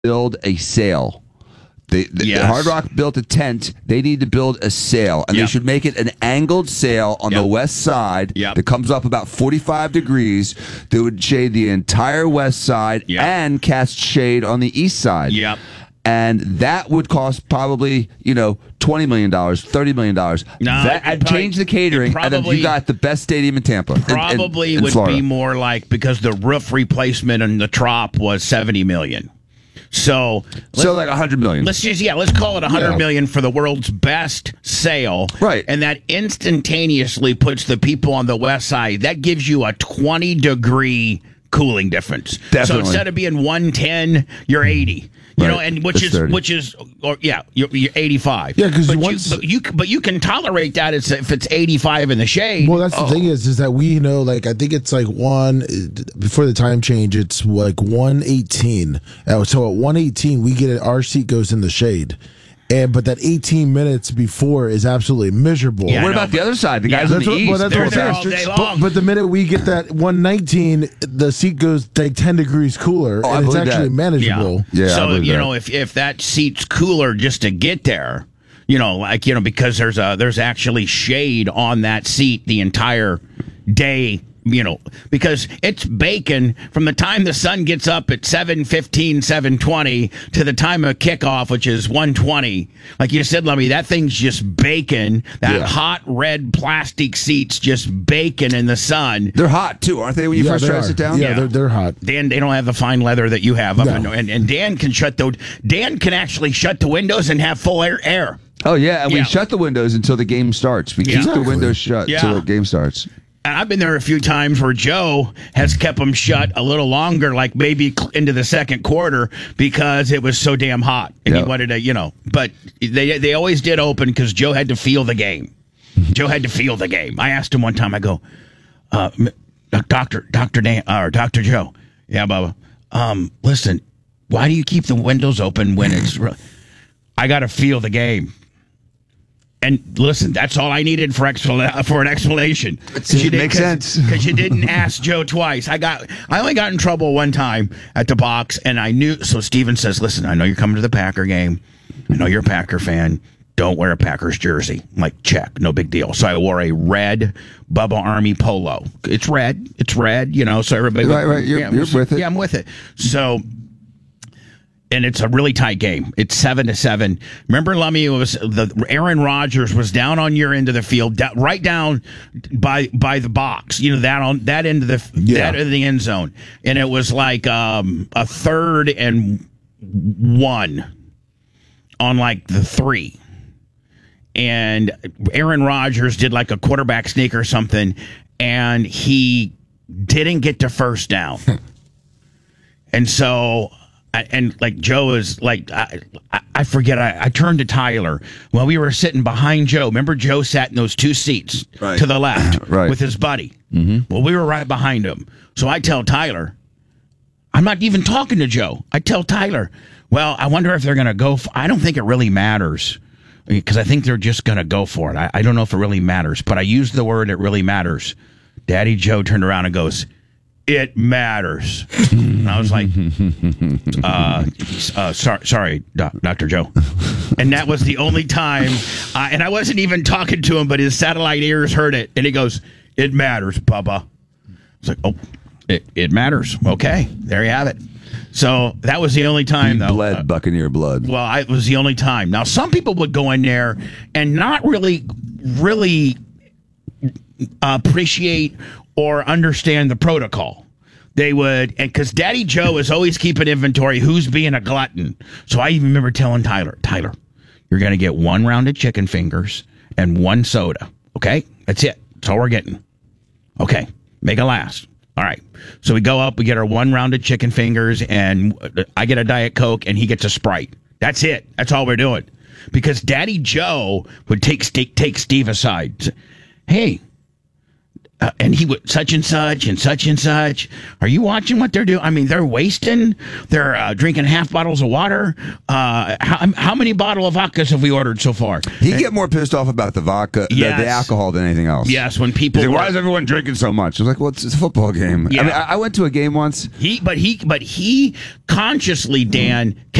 build a sail. Yes. Hard Rock built a tent. They need to build a sail, and they should make it an angled sail on the west side that comes up about 45 degrees that would shade the entire west side and cast shade on the east side. Yep. And that would cost probably, $20 million, $30 million. I'd change the catering, and then you got the best stadium in Tampa. Probably in would Florida. be more like, because the roof replacement and the trop was $70 million. So like $100 million. Let's call it $100 million for the world's best sail. Right. And that instantaneously puts the people on the west side. That gives you a 20-degree cooling difference. Definitely. So instead of being 110, you're 80. You know, and which is you're 85. Yeah, because but you can tolerate that if it's 85 in the shade. Well, that's the thing is that we I think it's like before the time change, it's like 118. So at 118, we get it. Our seat goes in the shade. But that 18 minutes before is absolutely miserable. Yeah, what about the other side? The guys on the east. They're there all day long. But the minute we get that 119, the seat goes like 10 degrees cooler, and it's actually manageable. Yeah, so if that seat's cooler just to get there, because there's actually shade on that seat the entire day. Because it's baking from the time the sun gets up at 7:15, 7:20 to the time of kickoff, which is 1:20. Like you said, Lummy, that thing's just baking. That hot red plastic seat's just baking in the sun. They're hot too, aren't they? When you first try to sit down, they're hot. Dan, they don't have the fine leather that you have. And Dan can actually shut the windows and have full air. Oh yeah, and we shut the windows until the game starts. We keep the windows shut until the game starts. And I've been there a few times where Joe has kept them shut a little longer, like maybe into the second quarter, because it was so damn hot. And he wanted to, but they always did open because Joe had to feel the game. Joe had to feel the game. I asked him one time, I go, Dr. Dan, or Dr. Joe. Yeah, Bubba. Listen, why do you keep the windows open when it's I got to feel the game. And listen, that's all I needed for an explanation. It makes sense because you didn't ask Joe twice. I only got in trouble one time at the box, and I knew. So Steven says, "Listen, I know you're coming to the Packer game. I know you're a Packer fan. Don't wear a Packers jersey." I'm like, check, no big deal. So I wore a red Bubba Army polo. It's red. So everybody, right. You're with it. Yeah, I'm with it. So. And it's a really tight game. It's 7-7. Remember, Lummy, Aaron Rodgers was down on your end of the field, right down by the box. That on that end of that end of the end zone, and it was like a 3rd and 1 on like the 3. And Aaron Rodgers did like a quarterback sneak or something, and he didn't get to first down, and so. And like Joe is like, I forget. I turned to Tyler while we were sitting behind Joe. Remember, Joe sat in those 2 seats to the left with his buddy. Mm-hmm. Well, we were right behind him. So I tell Tyler, I'm not even talking to Joe. I tell Tyler, well, I wonder if they're going to go. I don't think it really matters because I think they're just going to go for it. I don't know if it really matters, but I used the word "it really matters." Daddy Joe turned around and goes, "It matters." And I was like, sorry, Dr. Joe. And that was the only time, and I wasn't even talking to him, but his satellite ears heard it. And he goes, "It matters, Bubba." I was like, oh, it matters. Okay, there you have it. So that was the only time, though. Bled Buccaneer blood. Well, it was the only time. Now, some people would go in there and not really appreciate or understand the protocol. They would, and because Daddy Joe is always keeping inventory who's being a glutton. So I even remember telling Tyler, you're going to get 1 round of chicken fingers and 1 soda. Okay? That's it. That's all we're getting. Okay. Make it last. All right. So we go up, we get our 1 round of chicken fingers, and I get a Diet Coke, and he gets a Sprite. That's it. That's all we're doing. Because Daddy Joe would take Steve aside. Hey, and he would such and such and such and such. Are you watching what they're doing? I mean, they're wasting. They're drinking half bottles of water. How many bottle of vodkas have we ordered so far? He get more pissed off about the vodka, the alcohol, than anything else. Yes, when people. Like, why is everyone drinking so much? I was like, well, it's a football game. Yeah. I mean, I went to a game once. But he consciously, Dan,